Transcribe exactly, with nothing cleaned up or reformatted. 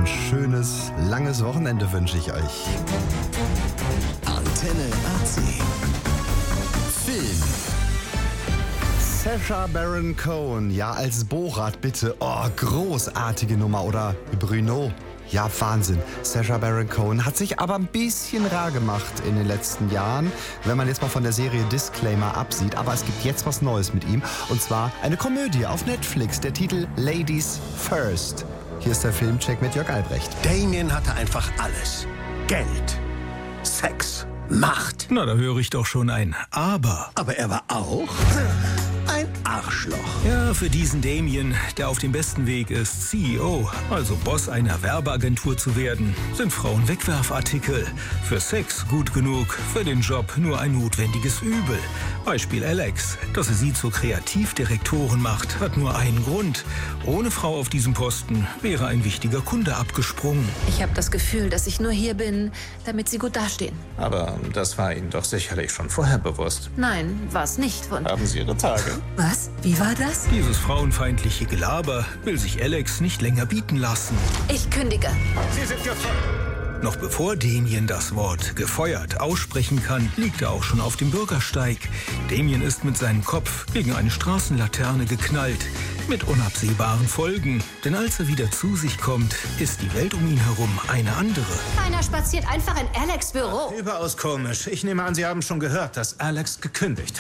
Ein schönes, langes Wochenende wünsche ich euch. Antenne A C Film. Sacha Baron Cohen, ja, als Borat bitte. Oh, großartige Nummer. Oder Bruno. Ja, Wahnsinn. Sacha Baron Cohen hat sich aber ein bisschen rar gemacht in den letzten Jahren, wenn man jetzt mal von der Serie Disclaimer absieht. Aber es gibt jetzt was Neues mit ihm. Und zwar eine Komödie auf Netflix. Der Titel Ladies First. Hier ist der Filmcheck mit Jörg Albrecht. Damien hatte einfach alles. Geld, Sex, Macht. Na, da höre ich doch schon ein Aber. Aber er war auch ein Arschloch. Ja, für diesen Damien, der auf dem besten Weg ist, C E O, also Boss einer Werbeagentur zu werden, sind Frauen Wegwerfartikel. Für Sex gut genug, für den Job nur ein notwendiges Übel. Beispiel Alex. Dass er sie zur Kreativdirektorin macht, hat nur einen Grund. Ohne Frau auf diesem Posten wäre ein wichtiger Kunde abgesprungen. Ich habe das Gefühl, dass ich nur hier bin, damit Sie gut dastehen. Aber das war Ihnen doch sicherlich schon vorher bewusst. Nein, war es nicht. Und Haben Sie Ihre Tage? was? Wie war das? Dieses frauenfeindliche Gelaber will sich Alex nicht länger bieten lassen. Ich kündige. Sie sind gefeuert. Noch bevor Damien das Wort gefeuert aussprechen kann, liegt er auch schon auf dem Bürgersteig. Damien ist mit seinem Kopf gegen eine Straßenlaterne geknallt. Mit unabsehbaren Folgen. Denn als er wieder zu sich kommt, ist die Welt um ihn herum eine andere. Einer spaziert einfach in Alex' Büro. Überaus komisch. Ich nehme an, Sie haben schon gehört, dass Alex gekündigt hat.